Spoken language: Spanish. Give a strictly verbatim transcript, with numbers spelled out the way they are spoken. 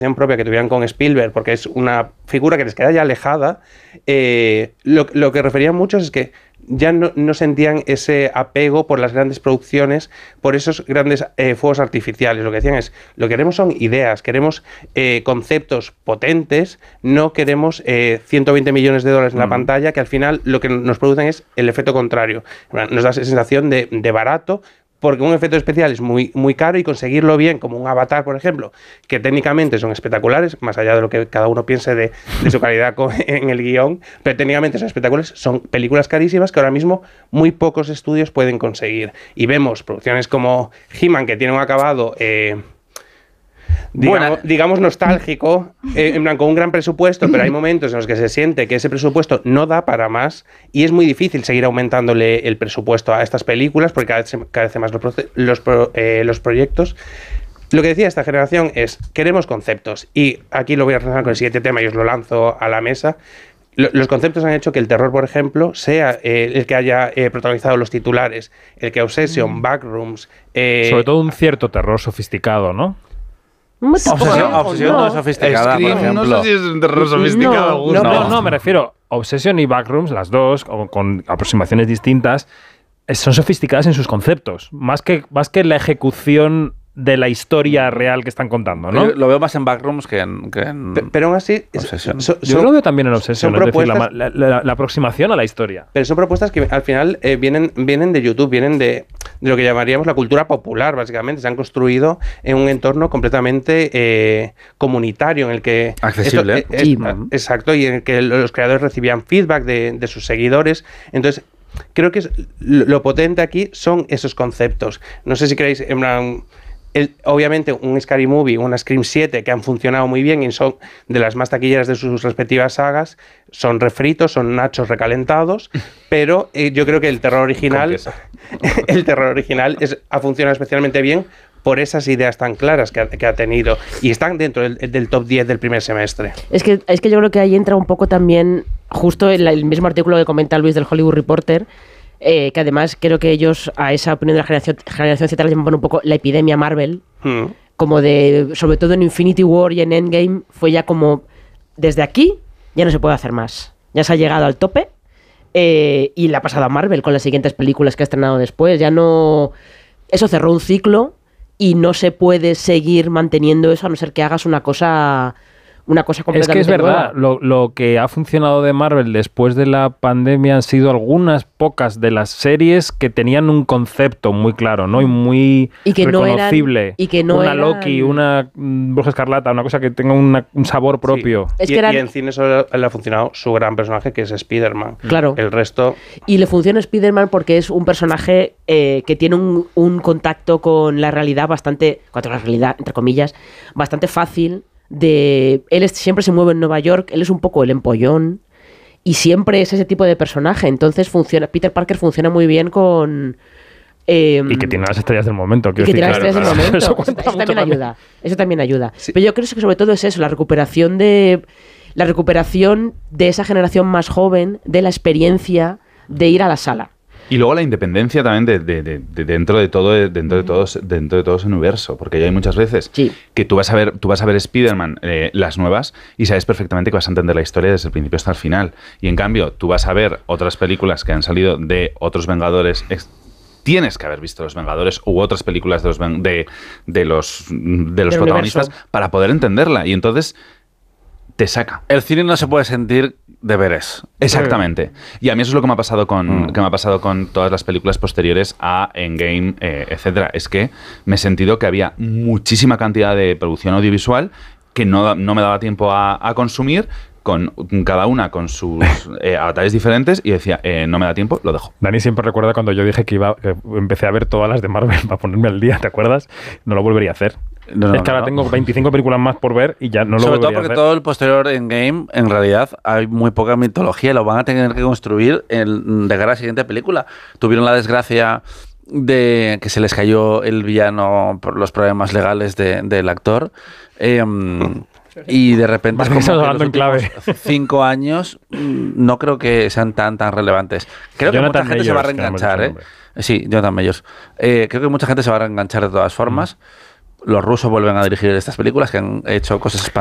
propia que tuvieran con Spielberg, porque es una figura que les queda ya alejada, eh, lo, lo que referían muchos es que ya no, no sentían ese apego por las grandes producciones, por esos grandes eh, fuegos artificiales. Lo que decían es, lo que queremos son ideas, queremos eh, conceptos potentes, no queremos eh, ciento veinte millones de dólares en la mm. pantalla, que al final lo que nos producen es el efecto contrario. Nos da esa sensación de, de barato, porque un efecto especial es muy, muy caro y conseguirlo bien, como un Avatar, por ejemplo, que técnicamente son espectaculares, más allá de lo que cada uno piense de, de su calidad con, en el guión, pero técnicamente son espectaculares, son películas carísimas que ahora mismo muy pocos estudios pueden conseguir. Y vemos producciones como He-Man, que tiene un acabado... Eh, Digamos, digamos nostálgico, eh, en plan, con un gran presupuesto, pero hay momentos en los que se siente que ese presupuesto no da para más y es muy difícil seguir aumentándole el presupuesto a estas películas porque cada vez se carecen más los, los, eh, los proyectos. Lo que decía esta generación es, queremos conceptos, y aquí lo voy a relacionar con el siguiente tema y os lo lanzo a la mesa. Los conceptos han hecho que el terror, por ejemplo, sea eh, el que haya eh, protagonizado los titulares, el que Obsession, mm. Backrooms... Eh, Sobre todo un cierto terror sofisticado, ¿no? Obsesión, obsesión no, no sofisticada, Scream, por ejemplo. No sé si es un terror sofisticado. No, no, no, no, me refiero a Obsession y Backrooms, las dos, con, con aproximaciones distintas, son sofisticadas en sus conceptos, más que, más que la ejecución de la historia real que están contando, ¿no? Yo lo veo más en Backrooms que en, que en pero, pero aún así... Obsession. So, so, Yo lo veo también en Obsession, es decir, la, la, la, la aproximación a la historia. Pero son propuestas que al final eh, vienen, vienen de YouTube, vienen de, de lo que llamaríamos la cultura popular, básicamente. Se han construido en un entorno completamente eh, comunitario, en el que... Accesible. Esto, es, sí, es, exacto, y en el que los creadores recibían feedback de, de sus seguidores. Entonces, creo que es, lo, lo potente aquí son esos conceptos. No sé si queréis... En plan, El, obviamente un Scary Movie, una Scream siete que han funcionado muy bien y son de las más taquilleras de sus respectivas sagas, son refritos, son nachos recalentados, pero eh, yo creo que el terror original el terror original es, ha funcionado especialmente bien por esas ideas tan claras que ha, que ha tenido y están dentro del, del top diez del primer semestre. Es que, es que yo creo que ahí entra un poco también justo el, el mismo artículo que comenta Luis del Hollywood Reporter, Eh, que además creo que ellos a esa opinión de la generación, generación Z le llaman un poco la epidemia Marvel, hmm. como de, sobre todo en Infinity War y en Endgame, fue ya como, desde aquí ya no se puede hacer más, ya se ha llegado al tope, eh, y le ha pasado a Marvel con las siguientes películas que ha estrenado después, ya no, eso cerró un ciclo y no se puede seguir manteniendo eso a no ser que hagas una cosa... Una cosa completamente es que es verdad, lo, lo que ha funcionado de Marvel después de la pandemia han sido algunas pocas de las series que tenían un concepto muy claro, ¿no? Y muy y que reconocible. No eran, y que no una eran... Loki, una Bruja Escarlata, una cosa que tenga una, un sabor propio. Sí. Es y, que eran... y en cine solo le ha funcionado su gran personaje, que es Spider-Man. Claro. El resto... Y le funciona Spider-Man porque es un personaje eh, que tiene un, un contacto con la realidad bastante, con la realidad, entre comillas, bastante fácil. De él es, siempre se mueve en Nueva York, él es un poco el empollón y siempre es ese tipo de personaje, entonces funciona, Peter Parker funciona muy bien con eh, y que tiene las estrellas del momento, y que decir, tiene las estrellas claro, del claro. momento, eso, eso, eso también ayuda eso también ayuda sí. Pero yo creo que sobre todo es eso, la recuperación de la recuperación de esa generación más joven, de la experiencia de ir a la sala. Y luego la independencia también de, de, de, de dentro de todo dentro de todos dentro de todo ese universo, porque ya hay muchas veces sí. que tú vas a ver tú vas a ver Spider-Man eh, las nuevas y sabes perfectamente que vas a entender la historia desde el principio hasta el final, y en cambio tú vas a ver otras películas que han salido de otros Vengadores, ex- tienes que haber visto Los Vengadores u otras películas de los de, de los de los protagonistas universo. Para poder entenderla, y entonces te saca. El cine no se puede sentir deberes. Exactamente. Y a mí eso es lo que me ha pasado con, mm. que me ha pasado con todas las películas posteriores a Endgame, eh, etcétera. Es que me he sentido que había muchísima cantidad de producción audiovisual que no, no me daba tiempo a, a consumir, con cada una con sus eh, avatares diferentes, y decía, eh, no me da tiempo, lo dejo. Dani siempre recuerda cuando yo dije que iba, que empecé a ver todas las de Marvel para ponerme al día, ¿te acuerdas? No lo volvería a hacer. No, no, es que ahora no. tengo veinticinco películas más por ver y ya no lo Sobre volvería a hacer. Sobre todo porque todo el posterior Endgame, en realidad, hay muy poca mitología y lo van a tener que construir en, de cara a la siguiente película. Tuvieron la desgracia de que se les cayó el villano por los problemas legales de, del actor. Eh, y de repente, como que los en clave. cinco años no creo que sean tan tan relevantes. Creo Jonathan que mucha gente Mayors, se va a reenganchar, ¿eh? Sí, Jonathan Mayors. Eh, creo que mucha gente se va a reenganchar de todas formas. Mm. los rusos vuelven a dirigir estas películas que han hecho cosas